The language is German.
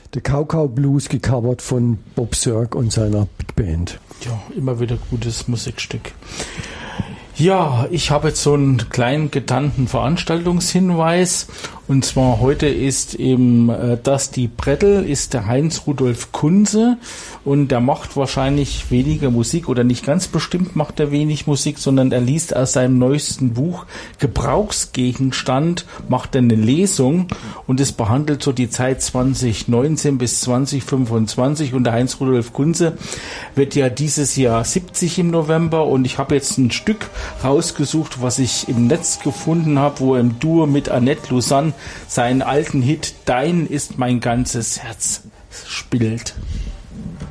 der Kaukau Blues gecovert von Bob Sirk und seiner Big Band. Ja, immer wieder gutes Musikstück. Ja, ich habe jetzt so einen kleinen genannten Veranstaltungshinweis. Und zwar heute ist eben das die Brettel, ist der Heinz-Rudolf Kunze. Und der macht wahrscheinlich weniger Musik oder nicht ganz bestimmt macht er wenig Musik, sondern er liest aus seinem neuesten Buch Gebrauchsgegenstand, macht er eine Lesung und es behandelt so die Zeit 2019 bis 2025. Und der Heinz-Rudolf Kunze wird ja dieses Jahr 70 im November und ich habe jetzt ein Stück rausgesucht, was ich im Netz gefunden habe, wo er im Duo mit Annette Lausanne seinen alten Hit Dein ist mein ganzes Herz spielt.